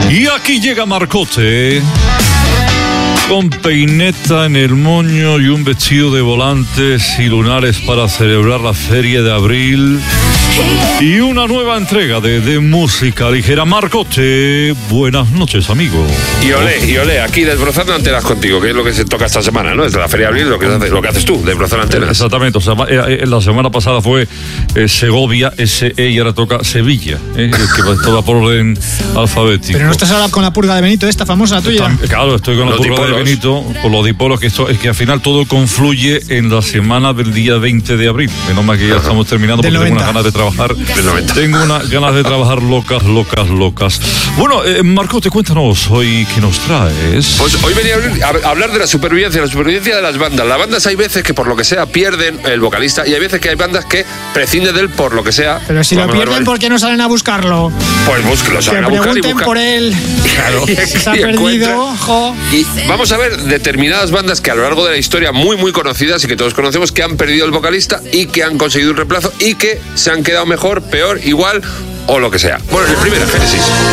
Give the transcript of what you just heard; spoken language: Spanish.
Y aquí llega Marcote, con peineta en el moño y un vestido de volantes y lunares para celebrar la Feria de Abril. Y una nueva entrega de música ligera. Marcote, buenas noches, amigo. Y olé, aquí desbrozando antenas contigo, que es lo que se toca esta semana, ¿no? Desde la Feria de Abril, lo que haces tú, desbrozar antenas. Exactamente, o sea, la semana pasada fue Segovia, SE, y ahora toca Sevilla, que todo va por orden alfabético. Pero no estás ahora con la purga de Benito, esta famosa tuya. Claro, estoy con la purga de Benito, por los dipolos, es que al final todo confluye en la semana del día 20 de abril. Menos mal que ya estamos terminando, porque tengo unas ganas de trabajar. Tengo unas ganas de trabajar locas. Bueno, Marcote, cuéntanos hoy qué nos traes. Pues hoy venía a hablar de la supervivencia de las bandas. Las bandas hay veces que por lo que sea pierden el vocalista y hay veces que hay bandas que prescinden de él por lo que sea. Pero si lo pierden, ¿por qué no salen a buscarlo? Pues búsquelo, salen a buscar y pregunten por él. Claro. Si se ha perdido, ojo. Y vamos a ver determinadas bandas que a lo largo de la historia muy conocidas y que todos conocemos, que han perdido el vocalista y que han conseguido un reemplazo y que se han quedado mejor, peor, igual o lo que sea. Bueno, el primero, Génesis.